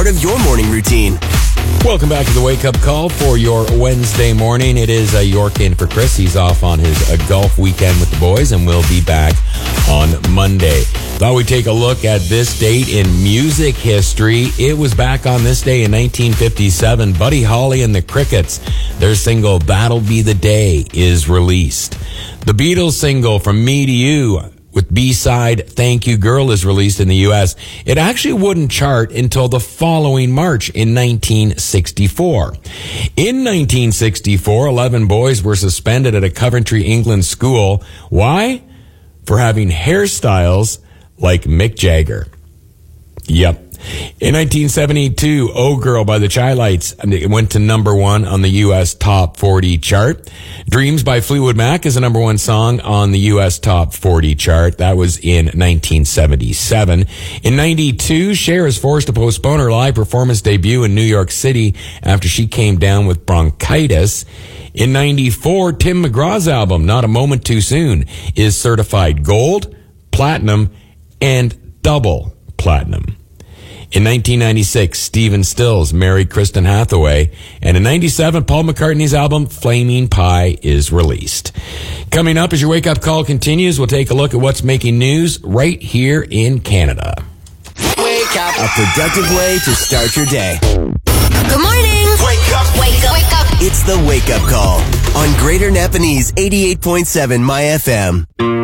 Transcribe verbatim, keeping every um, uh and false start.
part of your morning routine. Welcome back to the Wake Up Call for your Wednesday morning. It is uh, York in for Chris. He's off on his uh, golf weekend with the boys, and we'll be back on Monday. Thought we'd take a look at this date in music history. It was back on this day in nineteen fifty-seven. Buddy Holly and the Crickets, their single That'll Be the Day is released. The Beatles single From Me to You with B-side Thank You Girl is released in the U S. It actually wouldn't chart until the following March in nineteen sixty-four. In nineteen sixty-four, eleven boys were suspended at a Coventry, England school. Why? For having hairstyles like Mick Jagger. Yep. In nineteen seventy-two, Oh Girl by the Chi-Lites went to number one on the U S Top forty chart. Dreams by Fleetwood Mac is a number one song on the U S Top forty chart. That was in nineteen seventy-seven. In ninety-two, Cher is forced to postpone her live performance debut in New York City after she came down with bronchitis. In ninety-four, Tim McGraw's album, Not a Moment Too Soon, is certified gold, platinum, and double platinum. In nineteen ninety-six, Stephen Stills married Kristen Hathaway. And in ninety-seven, Paul McCartney's album, Flaming Pie, is released. Coming up as your wake-up call continues, we'll take a look at what's making news right here in Canada. Wake up. A productive way to start your day. Good morning. Wake up. Wake up. Wake up. It's the Wake Up Call on Greater Napanese eighty-eight point seven My F M.